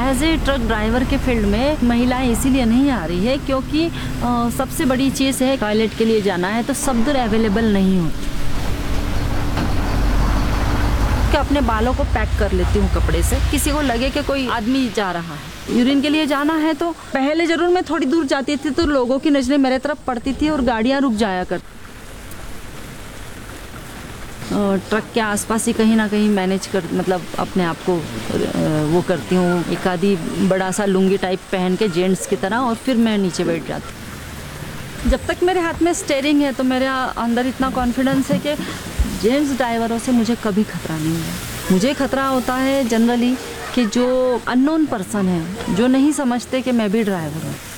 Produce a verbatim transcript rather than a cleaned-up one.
As a truck driver के field में महिलाएं इसीलिए नहीं आ रही है क्योंकि आ, सबसे बड़ी चीज़ है टॉयलेट के लिए जाना है तो सब दूर अवेलेबल नहीं होती। कि अपने बालों को पैक कर लेती हूँ कपड़े से, किसी को लगे कि कोई आदमी जा रहा है यूरिन के लिए जाना है तो पहले जरूर मैं थोड़ी दूर जाती थी तो लोगों की नज़रें मेरे तरफ पड़ती थी और गाड़ियाँ रुक जाया करती। ट्रक के आसपास ही कहीं ना कहीं मैनेज कर मतलब अपने आप को वो करती हूँ, एक आधी बड़ा सा लुंगी टाइप पहन के जेंट्स की तरह, और फिर मैं नीचे बैठ जाती हूँ। जब तक मेरे हाथ में स्टीयरिंग है तो मेरे अंदर इतना कॉन्फिडेंस है कि जेंट्स ड्राइवरों से मुझे कभी खतरा नहीं है। मुझे खतरा होता है जनरली कि जो अननोन पर्सन है, जो नहीं समझते कि मैं भी ड्राइवर हूँ।